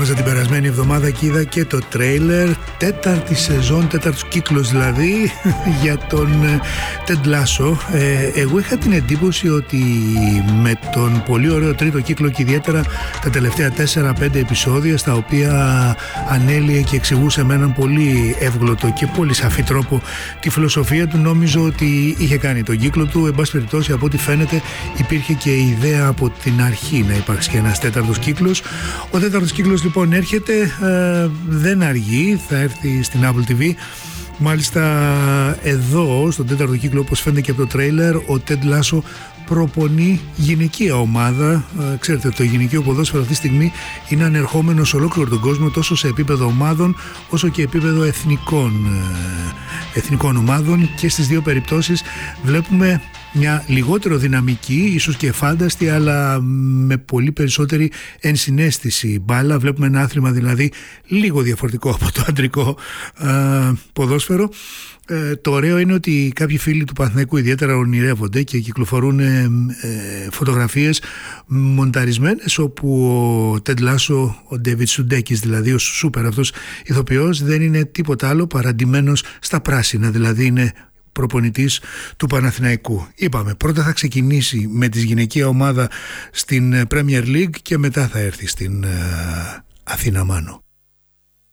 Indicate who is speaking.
Speaker 1: Διάβαζα την περασμένη εβδομάδα και είδα και το τρέιλερ, τέταρτη σεζόν, τέταρτος κύκλος δηλαδή, για τον Ted Lasso. Εγώ είχα την εντύπωση ότι με τον πολύ ωραίο τρίτο κύκλο και ιδιαίτερα τα τελευταία 4-5 επεισόδια, στα οποία ανέλυε και εξηγούσε με έναν πολύ εύγλωτο και πολύ σαφή τρόπο τη φιλοσοφία του, νόμιζω ότι είχε κάνει τον κύκλο του. Εν πάση περιπτώσει, από ό,τι φαίνεται υπήρχε και η ιδέα από την αρχή να υπάρξει και ένας τέταρτος κύκλος. Ο τέταρτος κύκλος λοιπόν έρχεται, δεν αργεί, θα έρθει στην Apple TV. Μάλιστα εδώ στον τέταρτο κύκλο, όπως φαίνεται και από το τρέιλερ, ο Ted Lasso προπονεί γυναικεία ομάδα. Ξέρετε, το γυναικείο ποδόσφαιρο αυτή τη στιγμή είναι ανερχόμενο σε ολόκληρο τον κόσμο, τόσο σε επίπεδο ομάδων όσο και επίπεδο εθνικών ομάδων, και στις δύο περιπτώσεις βλέπουμε μια λιγότερο δυναμική, ίσως και φάνταστη, αλλά με πολύ περισσότερη ενσυναίσθηση μπάλα. Βλέπουμε ένα άθλημα δηλαδή λίγο διαφορετικό από το αντρικό ποδόσφαιρο. Το ωραίο είναι ότι κάποιοι φίλοι του Παναθηναϊκού ιδιαίτερα ονειρεύονται και κυκλοφορούν φωτογραφίες μονταρισμένες, όπου ο Ted Lasso, ο David Sudeikis δηλαδή, ο σούπερ αυτός ηθοποιός, δεν είναι τίποτα άλλο παρά ντυμένος στα πράσινα, δηλαδή είναι προπονητής του Παναθηναϊκού. Είπαμε, πρώτα θα ξεκινήσει με τη γυναικεία ομάδα στην Premier League και μετά θα έρθει στην Αθήνα Μάνο.